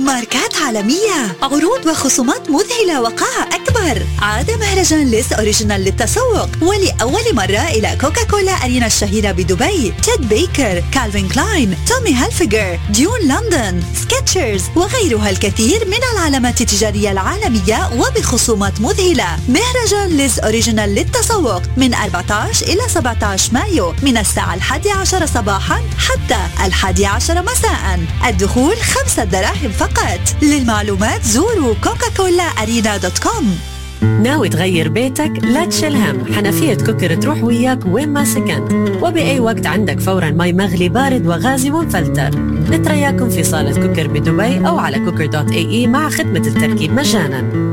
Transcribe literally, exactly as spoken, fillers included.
ماركات عالمية، عروض وخصومات مذهلة وقاعة أكبر. عاد مهرجان ليس أوريجينال للتسوق ولأول مرة إلى كوكاكولا أرينا الشهيرة بدبي. تيد بيكر، كالفين كلاين، تومي هالفيجر، ديون لندن، سكيتشرز وغيرها الكثير من العلامات التجارية العالمية وبخصومات مذهلة. مهرجان ليس أوريجينال للتسوق من أربعة عشر إلى سبعة عشر مايو من الساعة الحادية عشر صباحا حتى الحادية عشر مساء. الدخول خمسة دراهم فقط. للمعلومات زوروا كوكاكولا أرينا دوت كوم. ناوي تغير بيتك؟ لا تشيل هم، حنفية كوكر تروح وياك وين ما سكنت، وبأي وقت عندك فورا مي مغلي بارد وغازي ومفلتر. نترياكم في صالة كوكر بدبي أو على كوكر دوت اي اي مع خدمة التركيب مجانا.